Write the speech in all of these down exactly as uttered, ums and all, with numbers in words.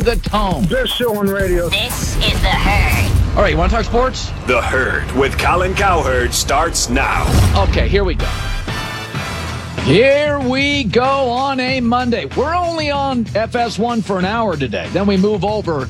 The Tone. Best show on radio. This is The Herd. All right, you want to talk sports? The Herd with Colin Cowherd starts now. Okay, here we go. Here we go on a Monday. We're only on F S one for an hour today. Then we move over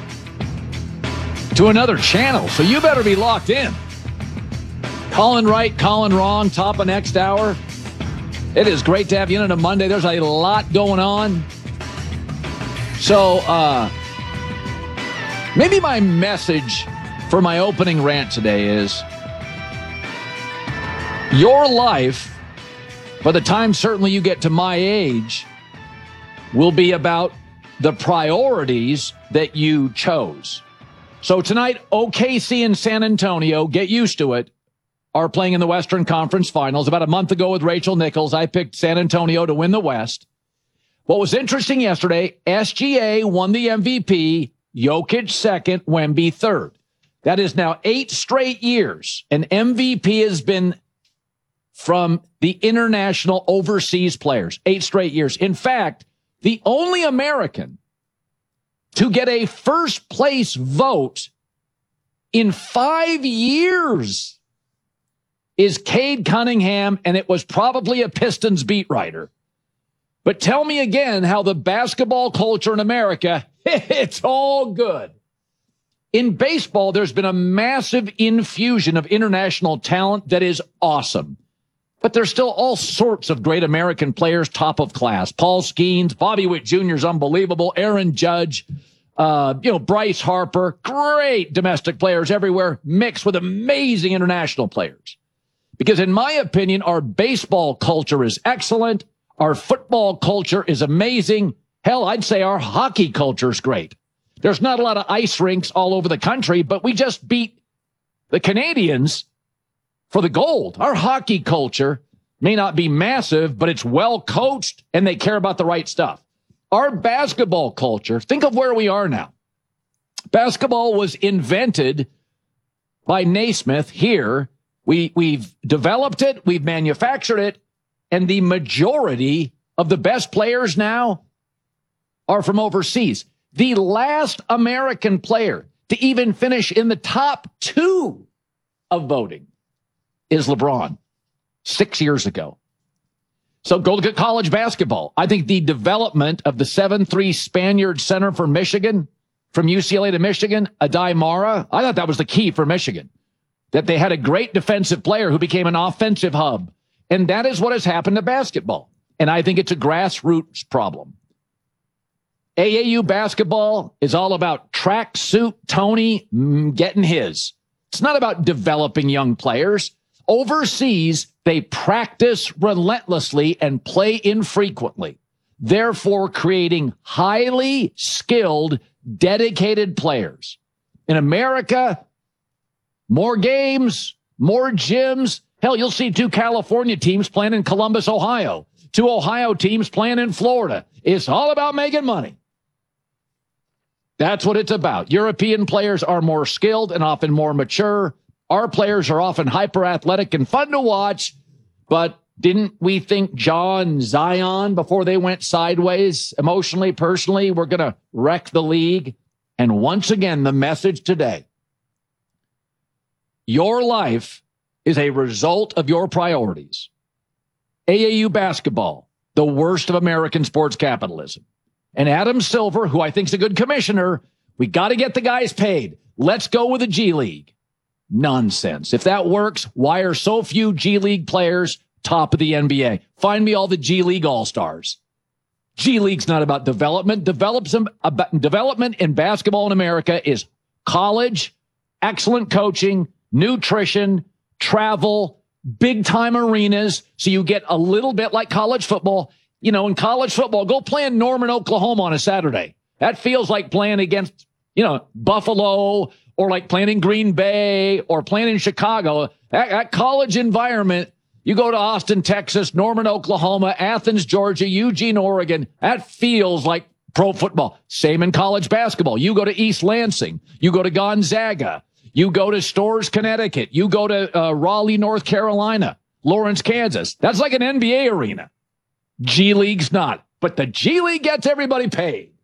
to another channel, so you better be locked in. Colin right, Colin wrong, top of next hour. It is great to have you in on a Monday. There's a lot going on. So, uh, maybe my message for my opening rant today is your life, by the time certainly you get to my age, will be about the priorities that you chose. So tonight, O K C and San Antonio, get used to it, are playing in the Western Conference Finals. About a month ago with Rachel Nichols, I picked San Antonio to win the West. What was interesting yesterday, S G A won the M V P, Jokic second, Wemby third. That is now eight straight years. An M V P has been from the international overseas players. Eight straight years. In fact, the only American to get a first place vote in five years is Cade Cunningham, and it was probably a Pistons beat writer. But tell me again how the basketball culture in America, it's all good. In baseball, there's been a massive infusion of international talent that is awesome. But there's still all sorts of great American players, top of class. Paul Skeens, Bobby Witt Junior is unbelievable. Aaron Judge, uh, you know, Bryce Harper, great domestic players everywhere, mixed with amazing international players. Because in my opinion, our baseball culture is excellent. Our football culture is amazing. Hell, I'd say our hockey culture is great. There's not a lot of ice rinks all over the country, but we just beat the Canadians for the gold. Our hockey culture may not be massive, but it's well coached and they care about the right stuff. Our basketball culture, think of where we are now. Basketball was invented by Naismith here. We, we've developed it, we've manufactured it, and the majority of the best players now are from overseas. The last American player to even finish in the top two of voting is LeBron, six years ago. So go look at college basketball. I think the development of the seven three Spaniard center for Michigan, from U C L A to Michigan, Adai Mara, I thought that was the key for Michigan, that they had a great defensive player who became an offensive hub. And that is what has happened to basketball. And I think it's a grassroots problem. A A U basketball is all about tracksuit Tony getting his. It's not about developing young players. Overseas, they practice relentlessly and play infrequently, therefore creating highly skilled, dedicated players. In America, more games, more gyms. Hell, you'll see two California teams playing in Columbus, Ohio. Two Ohio teams playing in Florida. It's all about making money. That's what it's about. European players are more skilled and often more mature. Our players are often hyper athletic and fun to watch. But didn't we think Ja and Zion, before they went sideways emotionally, personally, were going to wreck the league? And once again, the message today, your life is a result of your priorities. A A U basketball, the worst of American sports capitalism. And Adam Silver, who I think is a good commissioner, we got to get the guys paid. Let's go with the G League. Nonsense. If that works, why are so few G League players top of the N B A? Find me all the G League All-Stars. G League's not about development. Develop some, about, development in basketball in America is college, excellent coaching, nutrition, travel, big-time arenas, so you get a little bit like college football. You know, in college football, go play in Norman, Oklahoma on a Saturday. That feels like playing against, you know, Buffalo, or like playing in Green Bay, or playing in Chicago. That, that college environment, you go to Austin, Texas, Norman, Oklahoma, Athens, Georgia, Eugene, Oregon, that feels like pro football. Same in college basketball. You go to East Lansing, you go to Gonzaga, you go to Storrs, Connecticut, you go to uh, Raleigh, North Carolina, Lawrence, Kansas. That's like an N B A arena. G League's not, but the G League gets everybody paid.